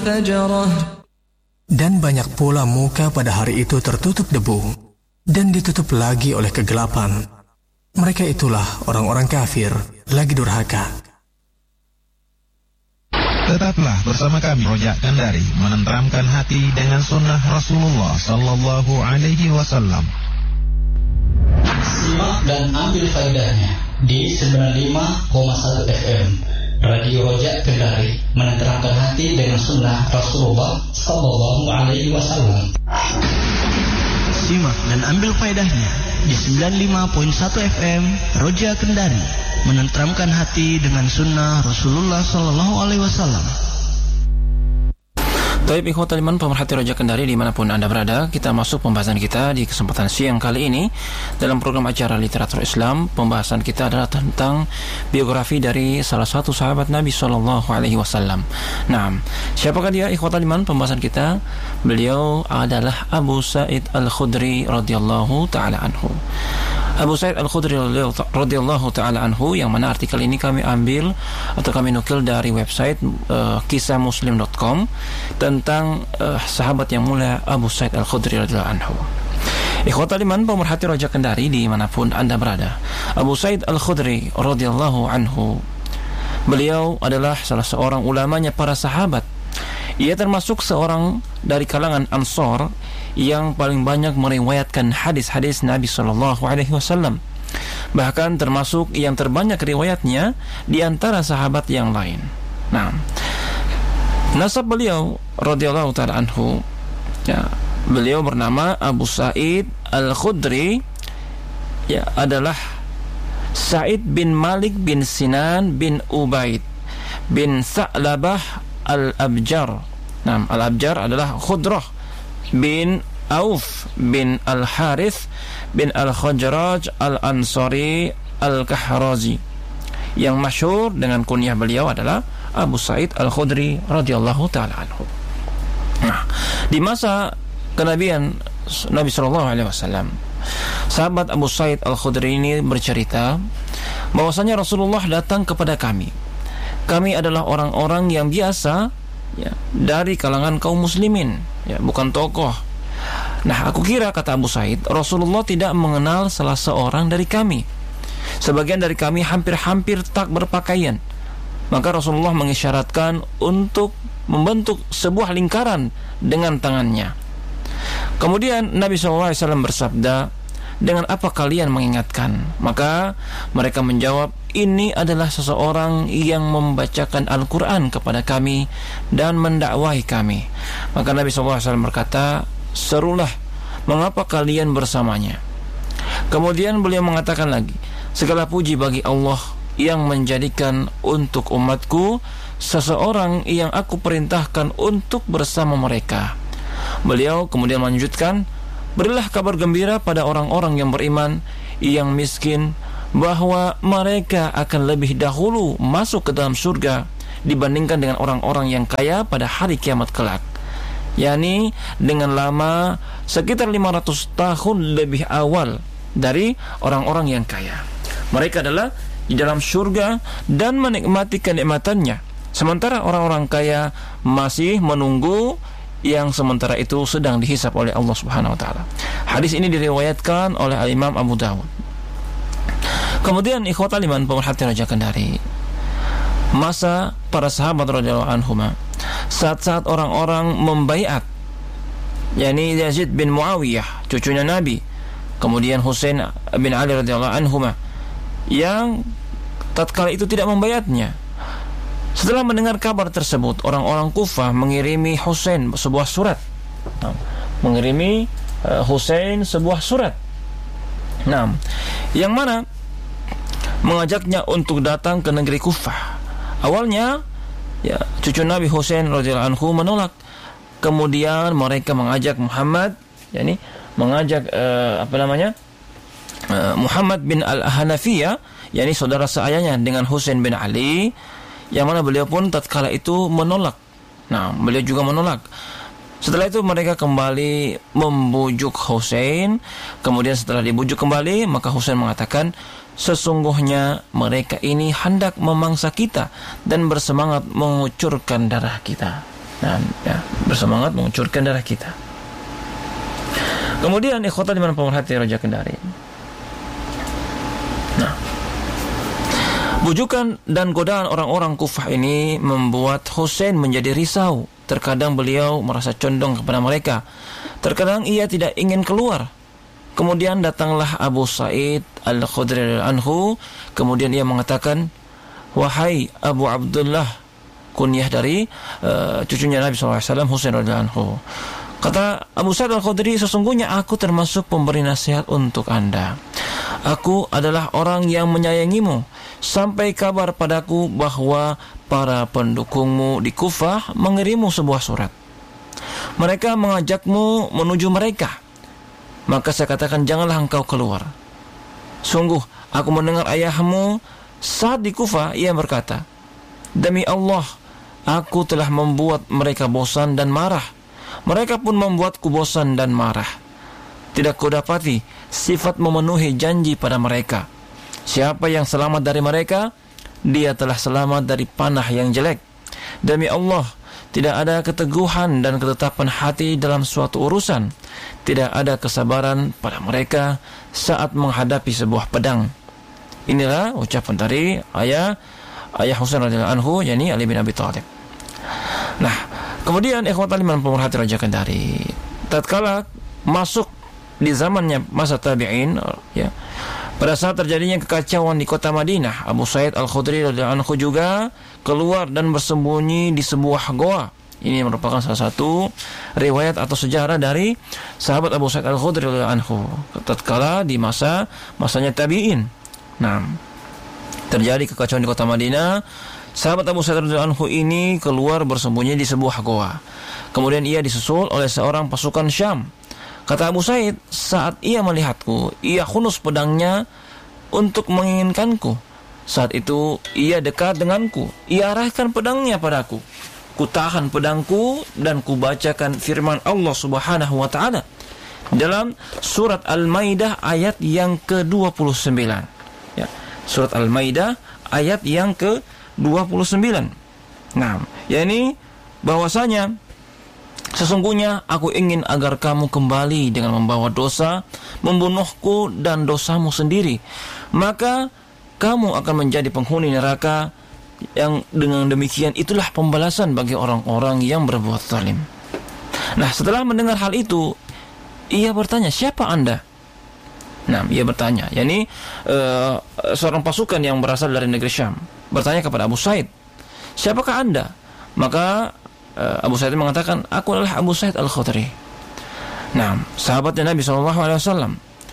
فجرة. Dan banyak pula muka pada hari itu tertutup debu dan ditutup lagi oleh kegelapan. Mereka itulah orang-orang kafir lagi durhaka. Tetaplah bersama kami Rojak Kendari, menenteramkan hati dengan sunnah Rasulullah Sallallahu Alaihi Wasallam. Simak dan ambil faedahnya di 95,1 FM Radio Rojak Kendari, menenteramkan hati dengan sunnah Rasulullah Sallallahu Alaihi Wasallam. Simak dan ambil faedahnya di 95.1 FM Rojak Kendari, menenteramkan hati dengan sunnah Rasulullah Sallallahu Alaihi Wasallam. Baik, ikhwatal iman pemerhati Rojak Kendari dimanapun Anda berada, kita masuk pembahasan kita di kesempatan siang kali ini dalam program acara Literatur Islam. Pembahasan kita adalah tentang biografi dari salah satu sahabat Nabi Sallallahu Alaihi Wasallam. Nah, siapakah dia ikhwatal iman? Pembahasan kita, beliau adalah Abu Sa'id Al-Khudri radhiyallahu taala anhu. Abu Sa'id Al-Khudri radhiyallahu taala anhu, yang mana artikel ini kami ambil atau kami nukil dari website kisahmuslim.com tentang sahabat yang mulia Abu Sa'id Al-Khudri radhiyallahu anhu. Ikhwatal iman pemerhati Rojak Kendari dimanapun Anda berada, Abu Sa'id Al-Khudri radhiyallahu anhu, beliau adalah salah seorang ulamanya para sahabat. Ia termasuk seorang dari kalangan Ansor yang paling banyak meriwayatkan hadis-hadis Nabi Sallallahu Alaihi Wasallam. Bahkan termasuk yang terbanyak riwayatnya di antara sahabat yang lain. Nah, nasab beliau radhiyallahu ta'ala anhu, ya, beliau bernama Abu Sa'id Al-Khudri, ya, adalah Sa'id bin Malik bin Sinan bin Ubaid bin Sa'labah Al-Abjar. Nah, Al-Abjar adalah Khudrah bin Auf bin Al-Harith bin Al-Khajraj Al-Ansari Al-Kahrazi, yang masyhur dengan kunyah beliau adalah Abu Sa'id Al-Khudri radhiyallahu ta'ala anhu. Nah, di masa kenabian Nabi sallallahu alaihi wasallam, sahabat Abu Sa'id Al-Khudri ini bercerita bahwasanya Rasulullah datang kepada kami. Kami adalah orang-orang yang biasa, ya, dari kalangan kaum muslimin, ya, bukan tokoh. Nah, aku kira, kata Abu Sa'id, Rasulullah tidak mengenal salah seorang dari kami. Sebagian dari kami hampir-hampir tak berpakaian. Maka Rasulullah mengisyaratkan untuk membentuk sebuah lingkaran dengan tangannya. Kemudian Nabi SAW bersabda, dengan apa kalian mengingatkan? Maka mereka menjawab, ini adalah seseorang yang membacakan Al-Quran kepada kami dan mendakwahi kami. Maka Nabi SAW berkata, serulah, mengapa kalian bersamanya? Kemudian beliau mengatakan lagi, segala puji bagi Allah yang menjadikan untuk umatku seseorang yang aku perintahkan untuk bersama mereka. Beliau kemudian melanjutkan, berilah kabar gembira pada orang-orang yang beriman, yang miskin, bahwa mereka akan lebih dahulu masuk ke dalam surga dibandingkan dengan orang-orang yang kaya pada hari kiamat kelak, yakni dengan lama sekitar 500 tahun lebih awal dari orang-orang yang kaya. Mereka adalah di dalam surga dan menikmati kenikmatannya, sementara orang-orang kaya masih menunggu yang sementara itu sedang dihisab oleh Allah Subhanahu wa taala. Hadis ini diriwayatkan oleh Imam Abu Dawud. Kemudian ikhwatal iman pemerhati Rojak Kendari, masa para sahabat radhiyallahu anhum, saat-saat orang-orang membaiat, yakni Yazid bin Muawiyah, cucunya Nabi, kemudian Husain bin Ali radhiyallahu anhum, yang tatkala itu tidak membaiatnya. Setelah mendengar kabar tersebut, orang-orang Kufah mengirimi Husain sebuah surat. Nah, yang mana mengajaknya untuk datang ke negeri Kufah. Awalnya, ya, cucu Nabi Husain radhiyallahu anhu menolak. Kemudian mereka mengajak Muhammad, yakni mengajak Muhammad bin Al-Hanafiyah, yakni saudara seayahnya dengan Husain bin Ali, yang mana beliau pun tatkala itu menolak. Nah, beliau juga menolak. Setelah itu mereka kembali membujuk Husain. Kemudian setelah dibujuk kembali, maka Husain mengatakan, sesungguhnya mereka ini hendak memangsa kita dan bersemangat mengucurkan darah kita. dan bersemangat mengucurkan darah kita. Kemudian ikhwata di mana pemerhati Raja Kendari. Nah, bujukan dan godaan orang-orang Kufah ini membuat Husain menjadi risau. Terkadang beliau merasa condong kepada mereka. Terkadang ia tidak ingin keluar. Kemudian datanglah Abu Sa'id Al-Khudri anhu. Kemudian ia mengatakan, "Wahai Abu Abdullah," kunyah dari cucunya Nabi SAW, Husain radhiyallahu anhu. Kata Abu Sa'id Al-Khudri, "Sesungguhnya aku termasuk pemberi nasihat untuk Anda. Aku adalah orang yang menyayangimu. Sampai kabar padaku bahwa para pendukungmu di Kufah mengirimu sebuah surat. Mereka mengajakmu menuju mereka. Maka saya katakan, janganlah engkau keluar. Sungguh, aku mendengar ayahmu saat di Kufah, ia berkata, demi Allah, aku telah membuat mereka bosan dan marah. Mereka pun membuatku bosan dan marah. Tidak kudapati sifat memenuhi janji pada mereka. Siapa yang selamat dari mereka, dia telah selamat dari panah yang jelek. Demi Allah, tidak ada keteguhan dan ketetapan hati dalam suatu urusan. Tidak ada kesabaran pada mereka saat menghadapi sebuah pedang." Inilah ucapan dari ayah Husain radhiyallahu anhu, yakni Ali bin Abi Thalib. Nah, kemudian ikhwatal iman pemerhati Raja Kendari, tatkala masuk di zamannya masa tabi'in, ya, pada saat terjadinya kekacauan di kota Madinah, Abu Sa'id Al-Khudri radhiyallahu anhu juga keluar dan bersembunyi di sebuah goa. Ini merupakan salah satu riwayat atau sejarah dari sahabat Abu Sa'id Al-Khudri radhiyallahu anhu tatkala di masanya tabi'in. Nah, terjadi kekacauan di kota Madinah. Sahabat Abu Sa'id radhiyallahu anhu ini keluar bersembunyi di sebuah goa. Kemudian ia disusul oleh seorang pasukan Syam. Kata Abu Sa'id, saat ia melihatku, ia hunus pedangnya untuk menginginkanku. Saat itu ia dekat denganku, ia arahkan pedangnya padaku. Kutahan pedangku dan kubacakan firman Allah Subhanahu wa taala dalam surat Al-Maidah ayat yang ke-29. Ya, surat Al-Maidah ayat yang ke-29. Nah, yakni bahwasanya sesungguhnya aku ingin agar kamu kembali dengan membawa dosa, membunuhku dan dosamu sendiri. Maka kamu akan menjadi penghuni neraka, yang dengan demikian itulah pembalasan bagi orang-orang yang berbuat zalim. Nah, setelah mendengar hal itu, ia bertanya, siapa Anda? Nah, ia bertanya, yakni seorang pasukan yang berasal dari negeri Syam bertanya kepada Abu Sa'id, siapakah Anda? Maka Abu Sa'id mengatakan, aku adalah Abu Sa'id Al-Khudri. Nah, sahabatnya Nabi SAW.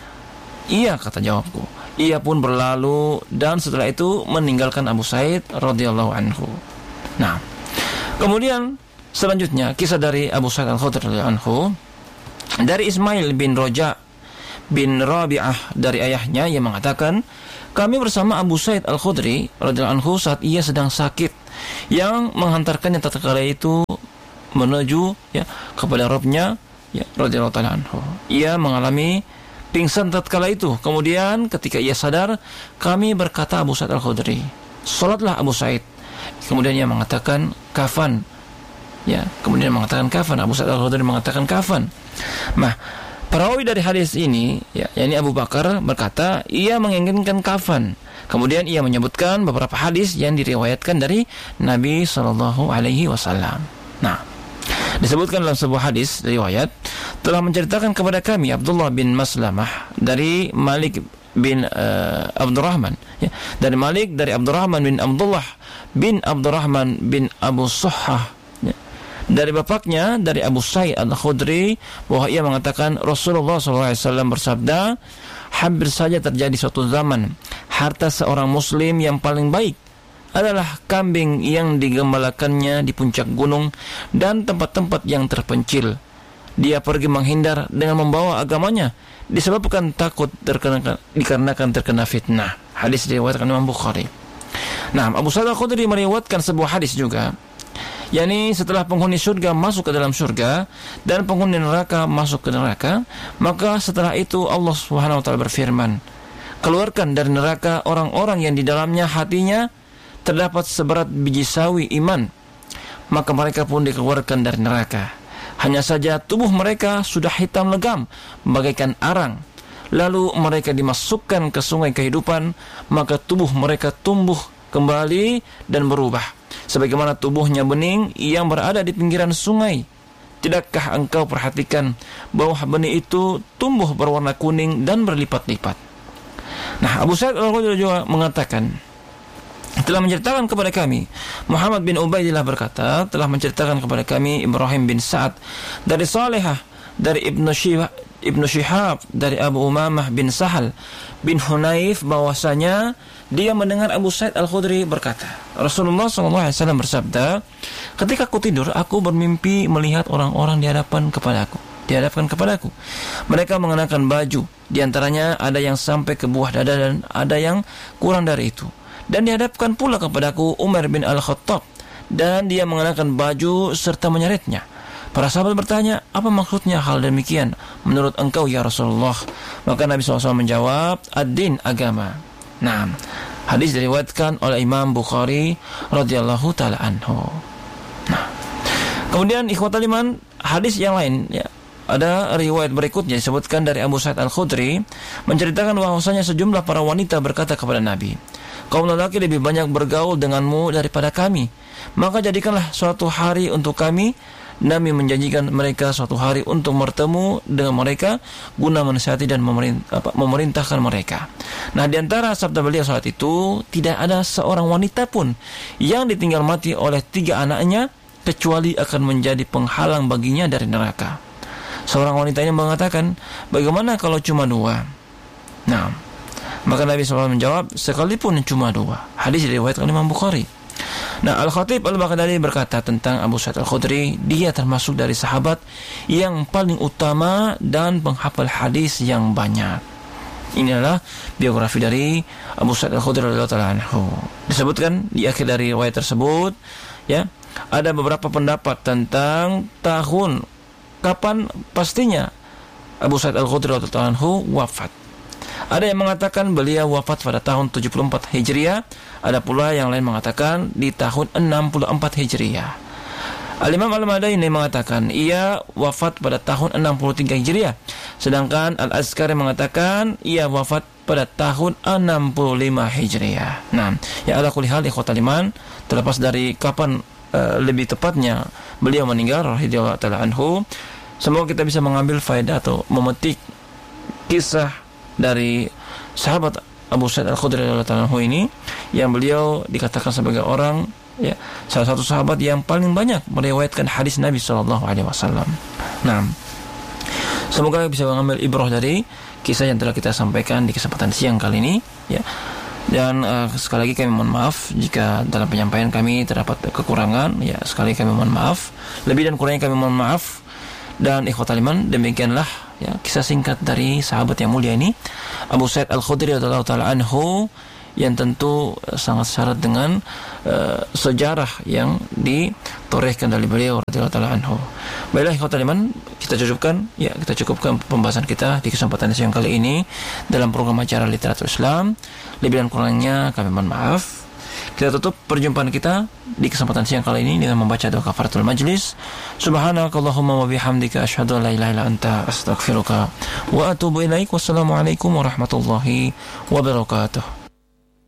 Iya, kata jawabku. Ia pun berlalu dan setelah itu meninggalkan Abu Sa'id radhiyallahu anhu. Nah, kemudian selanjutnya kisah dari Abu Sa'id Al-Khudri radhiyallahu anhu dari Ismail bin Roja bin Rabi'ah dari ayahnya yang mengatakan, kami bersama Abu Sa'id Al-Khudri radhiyallahu anhu saat ia sedang sakit, yang menghantarkannya tatkala itu menuju kepada Rabbnya radhiyallahu ta'ala anhu. Ia mengalami pingsan tatkala itu. Kemudian ketika ia sadar, kami berkata Abu Sa'id Al-Khudri, salatlah Abu Sa'id. Kemudian ia mengatakan kafan. Kemudian mengatakan kafan. Abu Sa'id Al-Khudri mengatakan kafan. Nah, perawi dari hadis ini, yakni Abu Bakar berkata, ia menginginkan kafan. Kemudian ia menyebutkan beberapa hadis yang diriwayatkan dari Nabi sallallahu alaihi wasallam. Nah, disebutkan dalam sebuah hadis riwayat, telah menceritakan kepada kami Abdullah bin Maslamah dari Malik bin Abdurrahman, dari Malik dari Abdurrahman bin Abdullah bin Abdurrahman bin Abu Suhah, dari bapaknya dari Abu Sa'id Al-Khudri, bahwa ia mengatakan Rasulullah SAW bersabda, hampir saja terjadi suatu zaman harta seorang muslim yang paling baik adalah kambing yang digembalakannya di puncak gunung dan tempat-tempat yang terpencil. Dia pergi menghindar dengan membawa agamanya disebabkan takut dikarenakan terkena fitnah. Hadis diriwayatkan Imam Bukhari. Nah, Abu Sa'id Al-Khudri meriwayatkan sebuah hadis juga, yakni setelah penghuni surga masuk ke dalam surga dan penghuni neraka masuk ke neraka, maka setelah itu Allah Subhanahu wa taala berfirman, keluarkan dari neraka orang-orang yang di dalamnya hatinya terdapat seberat biji sawi iman. maka mereka pun dikeluarkan dari neraka. Hanya saja tubuh mereka sudah hitam legam bagaikan arang. Lalu mereka dimasukkan ke sungai kehidupan, maka tubuh mereka tumbuh kembali dan berubah sebagaimana tubuhnya bening yang berada di pinggiran sungai. Tidakkah engkau perhatikan bahwa benih itu tumbuh berwarna kuning dan berlipat-lipat? Nah, Abu Sa'id Al-Khudri juga mengatakan, telah menceritakan kepada kami, Muhammad bin Ubaidillah berkata, telah menceritakan kepada kami Ibrahim bin Sa'ad dari Salihah, dari Ibnu Shihab, dari Abu Umamah bin Sahal bin Hunayf, bahwasanya dia mendengar Abu Sa'id Al-Khudri berkata, Rasulullah SAW bersabda, ketika aku tidur, aku bermimpi melihat orang-orang dihadapkan kepadaku. Mereka mengenakan baju, diantaranya ada yang sampai ke buah dada dan ada yang kurang dari itu. Dan dihadapkan pula kepadaku Umar bin Al-Khattab, dan dia mengenakan baju serta menyeretnya. Para sahabat bertanya, apa maksudnya hal demikian menurut engkau ya Rasulullah? Maka Nabi SAW menjawab, ad-din, agama. Nah, hadis diriwayatkan oleh Imam Bukhari radhiyallahu taala anhu. Nah, kemudian ikhwatal iman, hadis yang lain ya, ada riwayat berikutnya disebutkan dari Abu Sa'id Al-Khudri menceritakan bahwasanya sejumlah para wanita berkata kepada Nabi, kaum lelaki lebih banyak bergaul denganmu daripada kami, maka jadikanlah suatu hari untuk kami. Nabi menjanjikan mereka suatu hari untuk bertemu dengan mereka guna menasihati dan memerintahkan mereka. Nah, di antara sabda beliau saat itu, tidak ada seorang wanita pun yang ditinggal mati oleh 3 anaknya kecuali akan menjadi penghalang baginya dari neraka. Seorang wanita ini mengatakan, bagaimana kalau cuma 2? Nah, maka Nabi SAW menjawab, sekalipun cuma 2. Hadis diriwayatkan oleh Imam Bukhari. Nah, Al-Khatib Al-Baghdadi berkata tentang Abu Sa'id Al-Khudri, dia termasuk dari sahabat yang paling utama dan penghafal hadis yang banyak. Ini adalah biografi dari Abu Sa'id Al-Khudri radhiyallahu anhu. Disebutkan di akhir dari riwayat tersebut, ya, ada beberapa pendapat tentang tahun kapan pastinya Abu Sa'id Al-Khudri radhiyallahu anhu wafat. Ada yang mengatakan beliau wafat pada tahun 74 Hijriah, ada pula yang lain mengatakan di tahun 64 Hijriah. Al-Imam Al-Madaini mengatakan ia wafat pada tahun 63 Hijriah, sedangkan Al-Azkari mengatakan ia wafat pada tahun 65 Hijriah. Nah, ya ala kulli hal ikhwatal iman, terlepas dari kapan lebih tepatnya beliau meninggal radhiyallahu taala anhu, semoga kita bisa mengambil faedah atau memetik kisah dari sahabat Abu Sa'id Al-Khudri radhiyallahu anhu ini, yang beliau dikatakan sebagai orang, ya, salah satu sahabat yang paling banyak meriwayatkan hadis Nabi SAW. Nah, semoga bisa mengambil ibrah dari kisah yang telah kita sampaikan di kesempatan siang kali ini, ya. Dan sekali lagi kami mohon maaf jika dalam penyampaian kami terdapat kekurangan, ya, sekali kami mohon maaf, lebih dan kurangnya kami mohon maaf. Dan ikhwatal iman, demikianlah ya kisah singkat dari sahabat yang mulia ini, Abu Sa'id Al-Khudri radhiyallahu taala anhu, yang tentu sangat syarat dengan sejarah yang ditorehkan dari beliau radhiyallahu taala anhu. Baiklah ikhwatal iman, kita cukupkan pembahasan kita di kesempatan siang kali ini dalam program acara Literatur Islam. Lebih dan kurangnya kami mohon maaf. Kita tutup perjumpaan kita di kesempatan siang kali ini dengan membaca doa kafaratul majlis. Subhanakallahumma wa bihamdika asyhadu an la ilaha illa anta astaghfiruka wa atubu ilaik. Wassalamualaikum warahmatullahi wabarakatuh.